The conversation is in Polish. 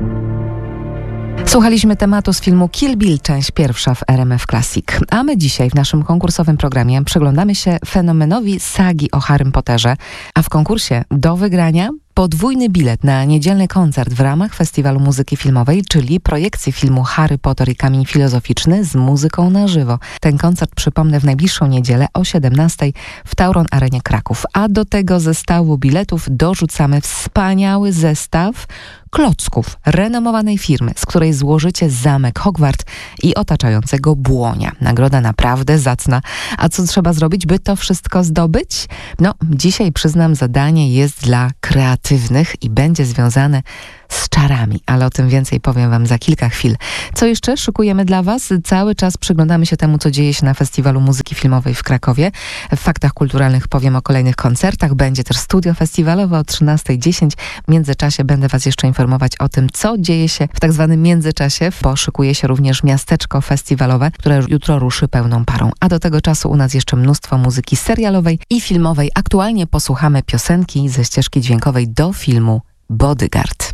Słuchaliśmy tematu z filmu Kill Bill, część pierwsza w RMF Classic. A my dzisiaj w naszym konkursowym programie przyglądamy się fenomenowi sagi o Harrym Potterze, a w konkursie do wygrania podwójny bilet na niedzielny koncert w ramach Festiwalu Muzyki Filmowej, czyli projekcji filmu Harry Potter i Kamień Filozoficzny z muzyką na żywo. Ten koncert, przypomnę, w najbliższą niedzielę o 17:00 w Tauron Arenie Kraków. A do tego zestawu biletów dorzucamy wspaniały zestaw klocków renomowanej firmy, z której złożycie zamek Hogwart i otaczającego błonia. Nagroda naprawdę zacna. A co trzeba zrobić, by to wszystko zdobyć? No, dzisiaj przyznam, zadanie jest dla kreatywnych i będzie związane z czarami, ale o tym więcej powiem wam za kilka chwil. Co jeszcze szykujemy dla was? Cały czas przyglądamy się temu, co dzieje się na Festiwalu Muzyki Filmowej w Krakowie. W Faktach Kulturalnych powiem o kolejnych koncertach. Będzie też studio festiwalowe o 13:10. W międzyczasie będę was jeszcze informować o tym, co dzieje się w tak zwanym międzyczasie, bo szykuje się również miasteczko festiwalowe, które jutro ruszy pełną parą. A do tego czasu u nas jeszcze mnóstwo muzyki serialowej i filmowej. Aktualnie posłuchamy piosenki ze ścieżki dźwiękowej do filmu Bodyguard.